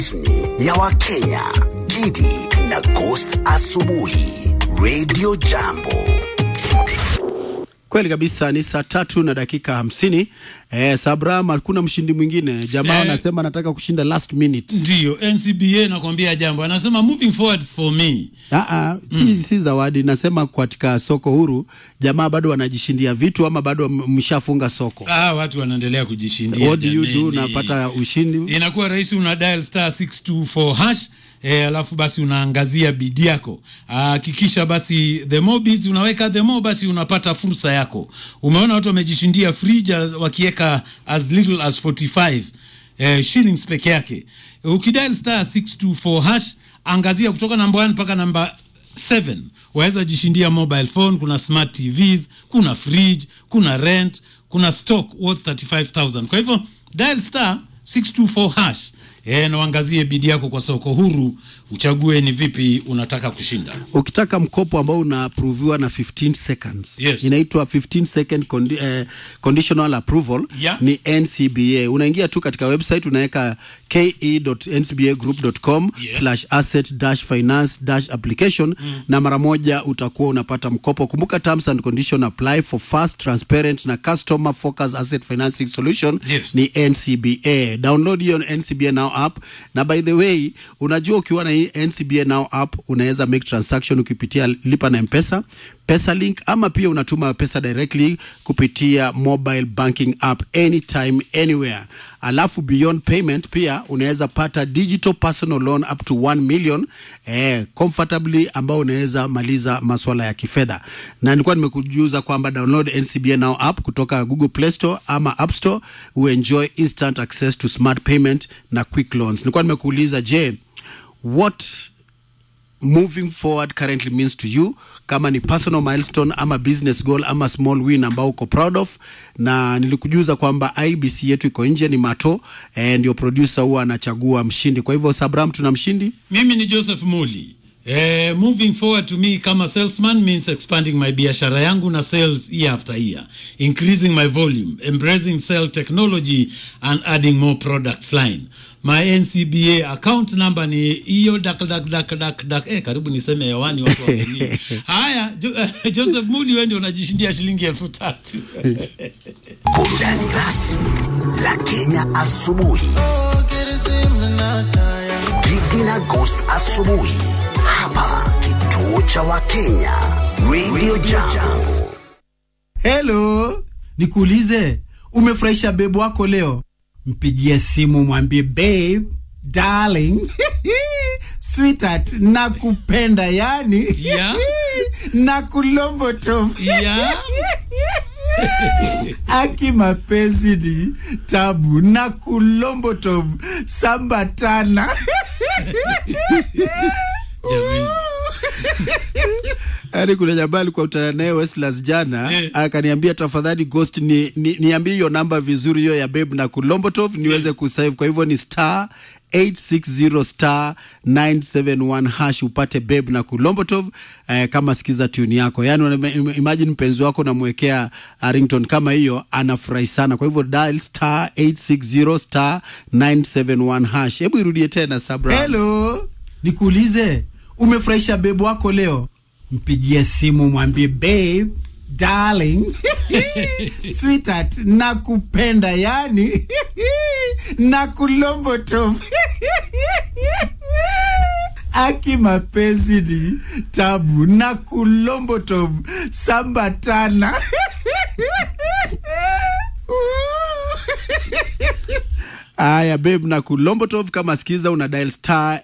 ya Wakenya, Gidi na Ghost asubuhi, Radio Jambo. Kweli kabisa, ni saa 3:50. Sabram, hakuna mshindi mwingine. Jamaa anasema anataka kushinda last minute. Ndio, NCBA nakwambia jambo. Anasema moving forward for me. Si zawadi. Nasema katika soko huru, jamaa bado wanajishindia vitu ama bado mshafunga soko? Watu wanaendelea kujishindia. What do you do? Napata ushindi. Inakuwa rahisi, una dial *624#. Alafu basi unaangazia bid yako. Hakikisha basi the more bids unaweka, the more basi unapata fursa yako. Umeona watu wamejishindia fridge wakiweka as little as 45 shillings peke yake. Ukidial *624#, angazia kutoka number 1 mpaka number 7. Waweza jishindia mobile phone, kuna smart TVs, kuna fridge, kuna rent, kuna stock worth 35,000. Kwa hivyo dial *624#. Na uangazie bidii yako kwa soko huru, uchague ni vipi unataka kushinda. Ukitaka mkopo ambao unaapproviwa na 15 seconds. Yes. Inaitwa 15 second conditional approval. Yeah. Ni NCBA. Unaingia tu katika website, unaweka ke.ncbagroup.com/asset-finance-application na mara moja utakuwa unapata mkopo. Kumbuka terms and conditions apply for fast, transparent na customer focused asset financing solution. Yes. Ni NCBA. Download your NCBA Now app. Na by the way, unajua ukiwa na hii NCBA Now app unaweza make transaction ukipitia lipa na M-Pesa, PesaLink, ama pia unatuma pesa directly kupitia mobile banking app anytime anywhere. Alafu beyond payment pia unaweza pata digital personal loan up to 1 million comfortably, ambao unaweza maliza masuala ya kifedha. Na nilikuwa nimekujuza kwamba download NCBA Now app kutoka Google Play Store ama App Store, enjoy instant access to smart payment na quick loans. Nilikuwa nimekuuliza, je, what moving forward currently means to you, kama ni personal milestone ama business goal ama small win ambao uko proud of. Na nilikujuza kwamba IBC yetu iko nje, ni Mato ndio producer huwa anachagua mshindi. Kwa hivyo Sabram, tuna mshindi. Mimi ni Joseph Muli. Moving forward to me kama salesman means expanding my biashara yangu na sales year after year, increasing my volume, embracing sell technology and adding more products line. My NCBA account number ni hiyo karibu niseme hewani watu wameni. Haya, Joseph Muli, wewe ndio unajishindia shilingi 3,000. Burudani rasmi la Kenya asubuhi. Gidi na Ghost asubuhi, hapa kituo cha Wakenya, Radio Jambo. Hello, nikuulize, umefurahisha babe wako leo? Mpigie simu mwambie, babe, darling, sweetheart, nakupenda yani. Yeah. Nakulombo tofu. Yeah. Aki mapenzi ni tabu, nakulombo tofu sambatana. Kuna jabali kwa utana naye Westlands jana, akaniambia tafadhali Ghost niambie hiyo namba vizuri, hiyo ya babe na kulombotov niweze kusave. Kwa hivyo ni *860*971# upate babe na kulombotov kama sikiza tune yako. Yani imagine mpenzi wako namwekea ringtone kama hiyo, anafurahi sana. Kwa hivyo dial *860*971#. Hebu irudie tena Sabra. Hello, nikuulize, umefurahisha babe wako leo? Mpigie simu mwambie, babe, darling, sweetheart, nakupenda yani. Nakulombo tofu. Aki mapenzi ni tabu, nakulombo tofu sambatana. Aya babe na kulombotov kama sikiza, una dial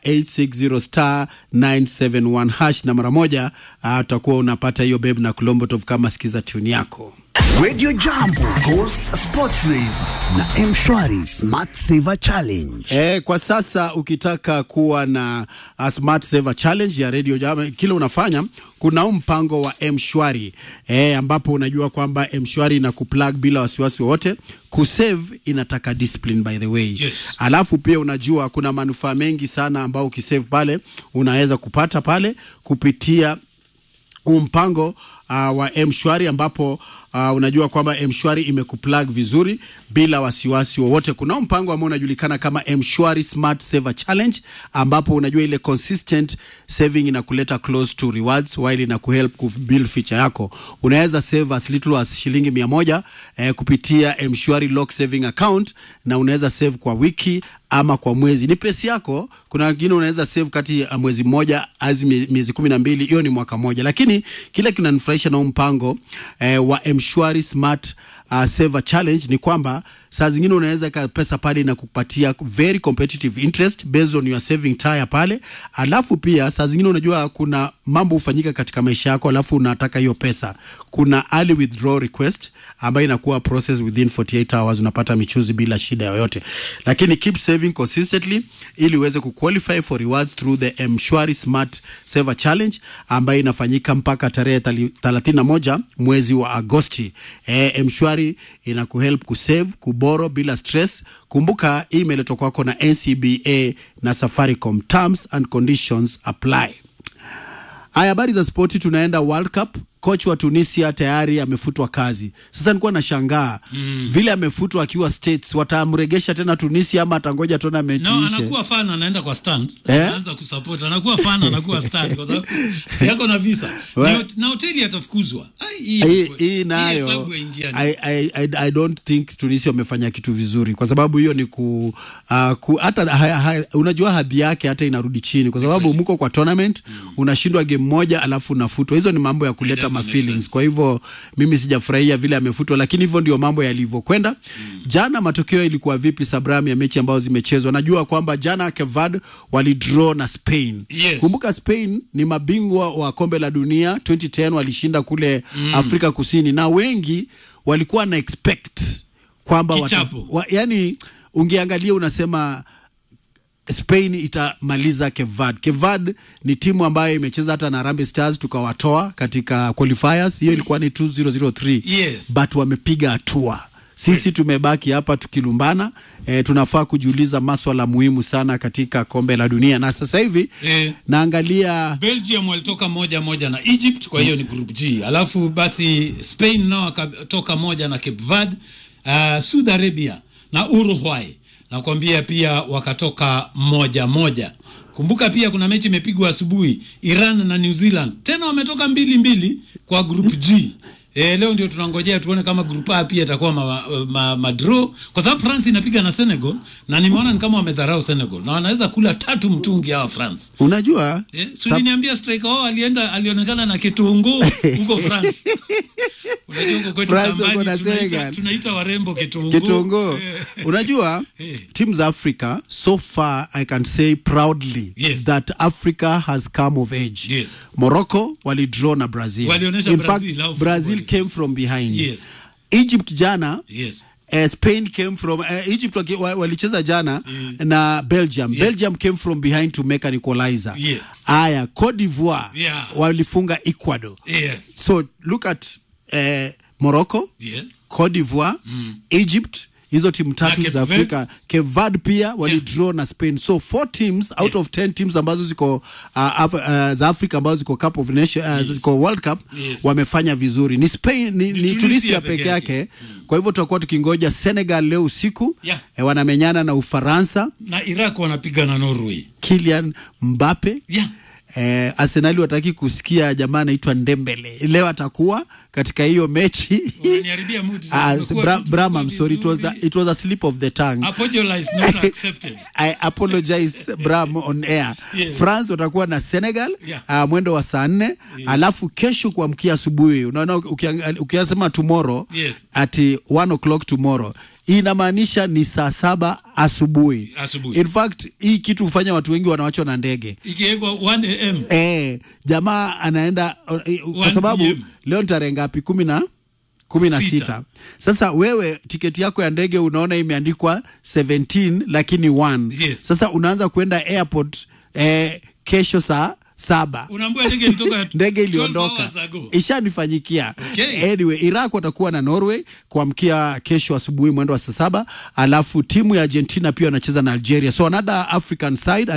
*860*971# na mara moja utakuwa unapata hiyo babe na kulombotov kama sikiza tune yako. Radio Jambo, Ghost Sports Rave na M-Shwari Smart Saver Challenge. Kwa sasa ukitaka kuwa na Smart Saver Challenge ya Radio Jambo, kile unafanya, kuna mpango wa M-Shwari ambapo unajua kwamba M-Shwari ina kuplug bila wasiwasi wote. Kusave inataka discipline, by the way. Yes. Alafu pia unajua kuna manufaa mengi sana ambao ukisave pale unaweza kupata pale kupitia mpango wa M-Shwari ambapo unajua kwamba M-Shwari imekuplug vizuri bila wasiwasi wowote. Kuna mpango ambao unajulikana kama M-Shwari Smart Saver Challenge ambapo unajua ile consistent saving inakuleta close to rewards while inakuhelp kubuild future yako. Unaweza save as little as shilingi 100 kupitia M-Shwari Lock Saving Account na unaweza save kwa wiki ama kwa mwezi. Ni pesa yako. Kuna wengine unaweza save kati ya mwezi mmoja hadi miezi 12, hiyo ni mwaka mmoja. Lakini kile kinanifurahisha na mpango wa M-Shwari Smart Saver Challenge ni kwamba saa zingine unaweza ka pesa pale na kukupatia very competitive interest based on your saving tire pale. Alafu pia saa zingine unajua kuna mambo hufanyika katika maisha yako alafu unataka hiyo pesa. Kuna early withdrawal request ambayo inakuwa process within 48 hours, unapata michuzi bila shida yoyote. Lakini keep saving consistently ili uweze kuqualify for rewards through the M-Shwari Smart Saver Challenge ambayo inafanyika mpaka tarehe 31 mwezi wa Agosti. M-Shwari inakuhelp kusave, kuboro bila stress. Kumbuka email imeletwa kwako na NCBA na Safaricom. Terms and conditions apply. Haya, habari za spoti, tunaenda World Cup. Coach wa Tunisia tayari amefutwa kazi. Sasa nilikuwa nashangaa vile amefutwa akiwa States, watamregesha tena Tunisia ama atangoja tournament ishe? No, anakuwa fan, anaenda kwa stand, anaanza kusupport, anakuwa fan, anakuwa stand kwa sababu si yako na visa. Na hoteli atafukuzwa. Hii nayo I don't think Tunisia wamefanya kitu vizuri kwa sababu hiyo ni hata unajua hadhi yake hata inarudi chini kwa sababu mko kwa tournament unashindwa game moja alafu unafutwa. Hizo ni mambo ya kuleta feelings. Kwa hivyo mimi sijafurahia vile amefutwa, lakini hivyo ndio mambo yalivyokwenda. Jana matokeo ilikuwa vipi Sabram ya mechi ambazo zimechezwa? Najua kwamba jana Cape Verde walidraw na Spain. Yes. Kumbuka Spain ni mabingwa wa kombe la dunia 2010, walishinda kule Afrika Kusini na wengi walikuwa na expect kwamba yani ungeangalia unasema Spain itamaliza Cape Verde. Cape Verde ni timu ambayo imecheza hata na Harambee Stars tukawatoa katika qualifiers. Hiyo ilikuwa ni 2003. Yes. But wamepiga hatua. Sisi tumebaki hapa tukilumbana. Tunafaa kujiuliza maswala muhimu sana katika kombe la dunia. Na sasa hivi naangalia Belgium walitoka 1-1 na Egypt, kwa hiyo ni group G. Alafu basi Spain nao wakatoka 1 na Cape Verde. Saudi Arabia na Uruguay nakwambia pia wakatoka 1-1. Kumbuka pia kuna mechi imepigwa asubuhi, Iran na New Zealand. Tena wametoka 2-2 kwa group G. Leo ndio tunangojea tuone kama group A pia itakuwa draw kwa sababu France inapiga na Senegal na nimeona ni kama wamedharau Senegal na wanaweza kula 3 mtungi hawa France. Unajua? Niambia striker wao alionekana na kitunguu huko France. Unajua huko kwetu Tanzania tunaita warembo kitunguu. Unajua teams za Africa so far I can say proudly that Africa has come of age. Yes. Morocco walidraw na Brazil. In fact Brazil came from behind. Yes. Egypt jana. Yes. Spain came from Egypt walicheza jana na Belgium. Yes. Belgium came from behind to make an equalizer. Yes. Aya, Cote d'Ivoire walifunga Ecuador. Yes. So look at Morocco, Cote d'Ivoire, Egypt, hizo timu tatu za Afrika. Cape Verde pia walidraw na Spain. So 4 teams out of 10 teams ambazo ziko za Afrika ambazo ziko Cup of Nations, ziko World Cup wamefanya vizuri. Ni Spain ni Tunisia peke yake. Kwa hivyo tutakuwa tukingoja Senegal leo usiku. Wanamenyana na Ufaransa na Iraq wanapiga na Norway. Kylian Mbappe. Arsenal wataki kusikia jamaa anaitwa Ndembele. Leo atakuwa katika hiyo mechi. Unaniharibia mood. Bram, I'm sorry, it was a slip of the tongue. Apologize, not accepted. I apologize Bram on air. France watakuwa na Senegal mwendo wa saa 4. Alafu kesho kuamkia asubuhi. Unaona ukiasema tomorrow at 1 o'clock tomorrow. Inamaanisha ni saa 7 asubuhi. In fact, hii kitu hufanya watu wengi wanawachwa na ndege. Ikiwekwa 1 AM. Jamaa anaenda kwa sababu leo tarehe ngapi? 16. Sasa wewe tiketi yako ya ndege unaona imeandikwa 17 lakini 1. Sasa unaanza kwenda airport kesho saa 7. Unaambia ndege iliondoka. Ishanifanyikia. Anyway, Iraq watakuwa na Norway kuamkia kesho asubuhi mwendo wa saa 7. Alafu timu ya Argentina pia wanacheza na Algeria. So another African side,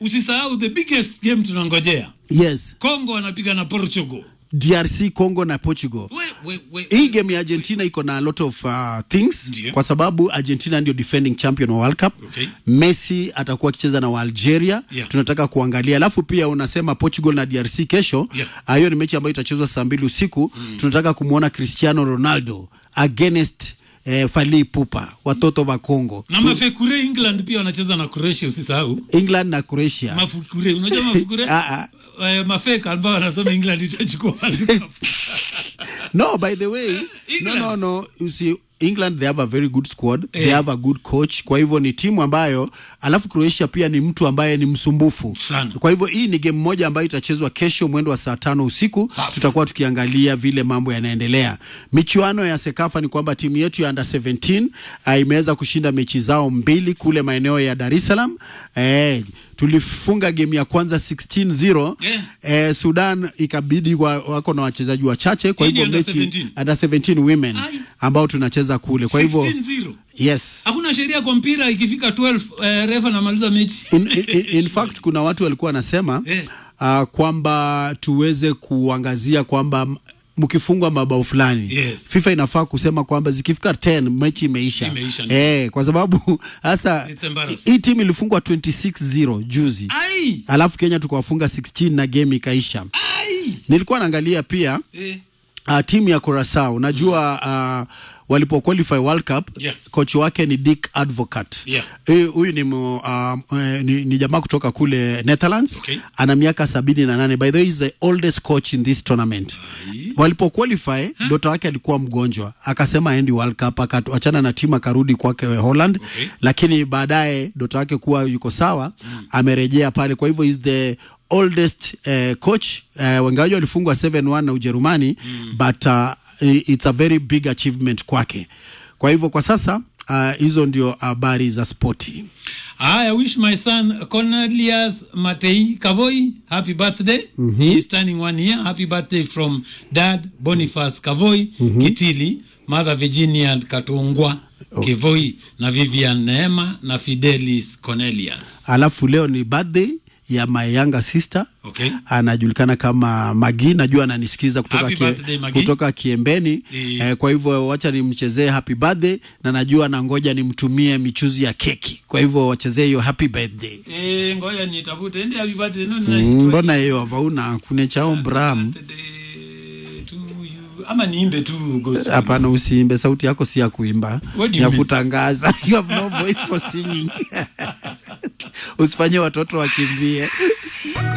usisahau the biggest game tunangojea. Yes. Congo wanapiga na Portugal. DRC Congo na Portugal. Hii game ya Argentina iko na a lot of things. Ndiyo. Kwa sababu Argentina ndio defending champion wa World Cup. Okay. Messi atakuwa akicheza na Algeria. Yeah. Tunataka kuangalia. Alafu pia unasema Portugal na DRC kesho. Yeah. Hiyo ni mechi ambayo itachezwa saa 2 usiku. Tunataka kumuona Cristiano Ronaldo against Fally Ipupa, watoto wa Congo. Na mafekure England pia wanacheza na Croatia, usisahau. England na Croatia. Mafekure, unajua mafekure? Mafeka ambao wanasema England itachukua World Cup. No, by the way, England. no. You see, England, they have a very good squad. They have a good coach. Kwa hivyo ni timu ambayo, alafu Croatia pia ni mtu ambaye ni msumbufu sana. Kwa hivyo hii ni game moja ambayo itachezwa kesho mwendo wa saa 5 usiku. Tutakuwa tukiangalia vile mambo yanaendelea. Michuano ya Sekafa ni kwamba timu yetu ya under 17 imeweza kushinda mechi zao 2 kule maeneo ya Dar es Salaam. Tulifunga game ya kwanza 16-0. Sudan ikabidi wako na wachezaji wachache, kwa hivyo mechi under 17 women ambao tunacheza kule. Kwa hivyo 16-0. Yes. Hakuna sheria kwa mpira ikifika 12 refa anamaliza mechi. In fact kuna watu walikuwa wanasema kwamba tuweze kuangazia kwamba mkifungwa mabao fulani, yes, FIFA inafaa kusema kwamba zikifika 10 mechi imeisha. Kwa sababu hasa hii timu ilifungwa 26-0 juzi. Alafu Kenya tukawafunga 16 na game ikaisha. Nilikuwa naangalia pia timu ya Curaçao. Najua walipo qualify World Cup, coach wake ni Dick Advocat. Huyu ni jamaa kutoka kule Netherlands. Ana miaka 78. By the way, is the oldest coach in this tournament. Walipo qualify, dota wake alikuwa mgonjwa. Akasema aendi World Cup, akaachana na timu akarudi kwake Holland. Lakini baadaye dota wake kuwa yuko sawa, amerejea pale. Kwa hivyo is the oldest coach. Wengaji walifungwa 7-1 na Ujerumani, but it's a very big achievement kwake. Kwa hivyo kwa sasa hizo ndio habari za sporti. I wish my son Cornelius Matei Kavoi happy birthday. He is turning 1 year. Happy birthday from Dad Boniface Kavoi, Kitili, Mother Virginia Katungwa Kavoi, na Vivian Neema na Fidelis Cornelius. Alafu leo ni birthday ya my younger sister. Anajulikana kama Magi, najua ananisikiza kutoka Kiembeni. Kwa hivyo wacha nimchezee happy birthday, na najua na ngoja nimtumie michuzi ya keki. Kwa hivyo wachezee hiyo happy birthday. Ngoja nitafute ende happy birthday. Mbona hiyo hauna kune chao Bram? Ama niimbe tu gospel? Hapana, usiimbe, sauti yako si ya kuimba, ya kutangaza. You have no voice for singing. Usifanye watoto wakimbie.